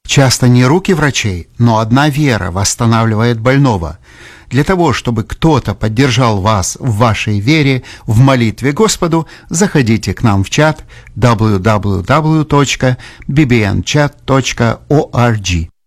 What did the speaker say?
Часто не руки врачей, но одна вера восстанавливает больного. Для того, чтобы кто-то поддержал вас в вашей вере, в молитве Господу, заходите к нам в чат www.bbnchat.org.